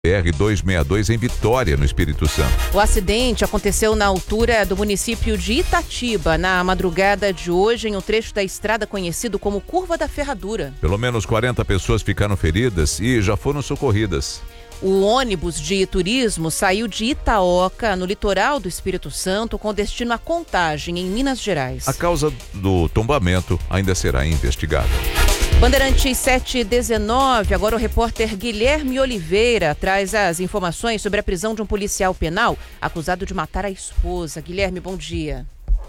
BR-262 em Vitória, no Espírito Santo. O acidente aconteceu na altura do município de Itatiba, na madrugada de hoje, em um trecho da estrada conhecido como Curva da Ferradura. Pelo menos 40 pessoas ficaram feridas e já foram socorridas. O ônibus de turismo saiu de Itaoca, no litoral do Espírito Santo, com destino a Contagem, em Minas Gerais. A causa do tombamento ainda será investigada. Bandeirantes 719, agora o repórter Guilherme Oliveira traz as informações sobre a prisão de um policial penal acusado de matar a esposa. Guilherme, bom dia.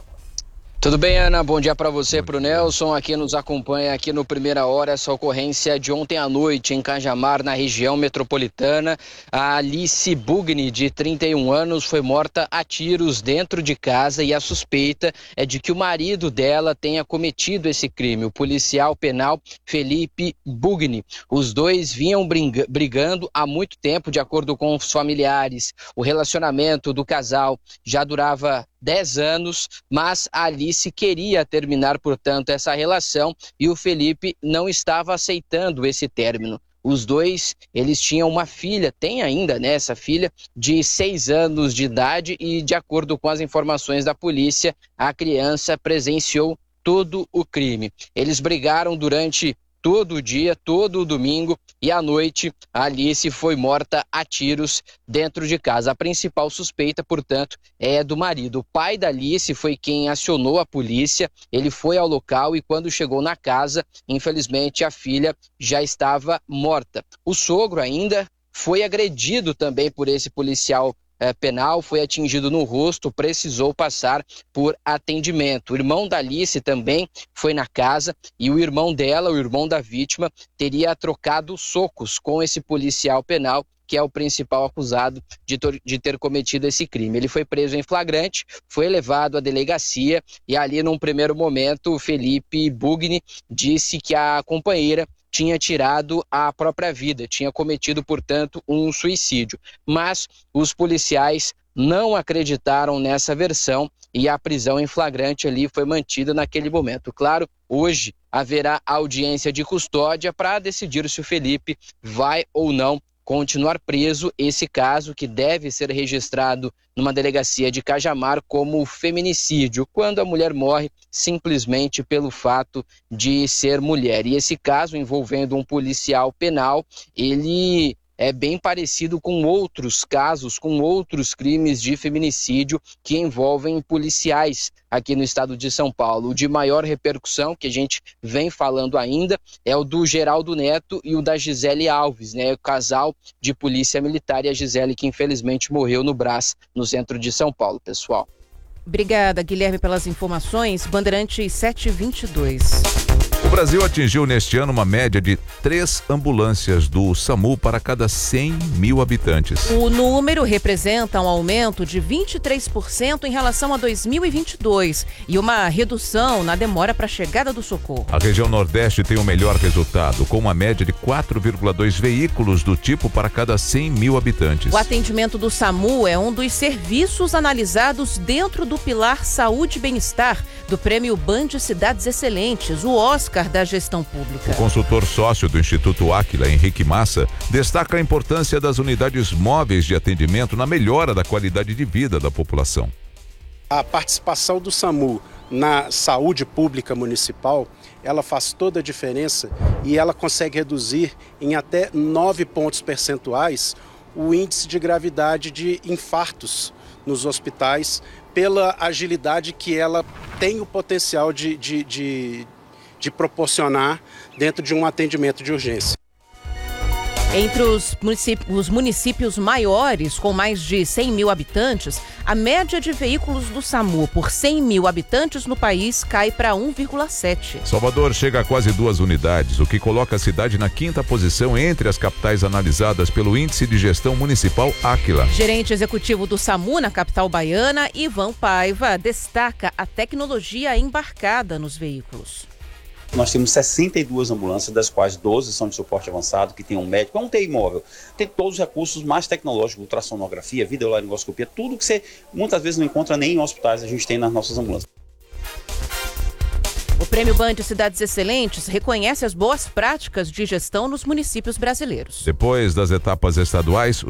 Tudo bem, Ana? Bom dia para você, para o Nelson. Aqui nos acompanha aqui no Primeira Hora essa ocorrência de ontem à noite em Cajamar, na região metropolitana. A Alice Bugni, de 31 anos, foi morta a tiros dentro de casa e a suspeita é de que o marido dela tenha cometido esse crime, o policial penal Felipe Bugni. Os dois vinham brigando há muito tempo, de acordo com os familiares. O relacionamento do casal já durava 10 anos, mas a Alice queria terminar, portanto, essa relação e o Felipe não estava aceitando esse término. Os dois, eles tinham uma filha, tem ainda, né, essa filha de 6 anos de idade e, de acordo com as informações da polícia, a criança presenciou todo o crime. Eles brigaram durante todo o dia, todo o domingo, e à noite a Alice foi morta a tiros dentro de casa. A principal suspeita, portanto, é do marido. O pai da Alice foi quem acionou a polícia, ele foi ao local e quando chegou na casa, infelizmente a filha já estava morta. O sogro ainda foi agredido também por esse policial penal, foi atingido no rosto, precisou passar por atendimento. O irmão da Alice também foi na casa e o irmão dela, o irmão da vítima, teria trocado socos com esse policial penal, que é o principal acusado de ter cometido esse crime. Ele foi preso em flagrante, foi levado à delegacia e ali, num primeiro momento, o Felipe Bugni disse que a companheira tinha tirado a própria vida, tinha cometido, portanto, um suicídio. Mas os policiais não acreditaram nessa versão e a prisão em flagrante ali foi mantida naquele momento. Claro, hoje haverá audiência de custódia para decidir se o Felipe vai ou não continuar preso. Esse caso que deve ser registrado numa delegacia de Cajamar como feminicídio, quando a mulher morre simplesmente pelo fato de ser mulher. E esse caso envolvendo um policial penal, ele é bem parecido com outros casos, com outros crimes de feminicídio que envolvem policiais aqui no estado de São Paulo. O de maior repercussão, que a gente vem falando ainda, é o do Geraldo Neto e o da Gisele Alves, né? O casal de polícia militar e a Gisele que infelizmente morreu no Brás, no centro de São Paulo, pessoal. Obrigada, Guilherme, pelas informações. Bandeirantes 722. O Brasil atingiu neste ano uma média de 3 ambulâncias do SAMU para cada 100 mil habitantes. O número representa um aumento de 23% em relação a 2022 e uma redução na demora para a chegada do socorro. A região Nordeste tem o melhor resultado, com uma média de 4,2 veículos do tipo para cada 100 mil habitantes. O atendimento do SAMU é um dos serviços analisados dentro do pilar Saúde e Bem-Estar do Prêmio Band Cidades Excelentes, o Oscar da gestão pública. O consultor sócio do Instituto Áquila, Henrique Massa, destaca a importância das unidades móveis de atendimento na melhora da qualidade de vida da população. A participação do SAMU na saúde pública municipal, ela faz toda a diferença e ela consegue reduzir em até 9 pontos percentuais o índice de gravidade de infartos nos hospitais, pela agilidade que ela tem o potencial de proporcionar dentro de um atendimento de urgência. Entre os municípios maiores, com mais de 100 mil habitantes, a média de veículos do SAMU por 100 mil habitantes no país cai para 1,7. Salvador chega a quase 2 unidades, o que coloca a cidade na 5ª posição entre as capitais analisadas pelo Índice de Gestão Municipal Áquila. Gerente executivo do SAMU na capital baiana, Ivan Paiva, destaca a tecnologia embarcada nos veículos. Nós temos 62 ambulâncias, das quais 12 são de suporte avançado, que tem um médico, é um TI móvel. Tem todos os recursos mais tecnológicos, ultrassonografia, videolaringoscopia, tudo que você muitas vezes não encontra nem em hospitais, a gente tem nas nossas ambulâncias. O Prêmio Band Cidades Excelentes reconhece as boas práticas de gestão nos municípios brasileiros. Depois das etapas estaduais,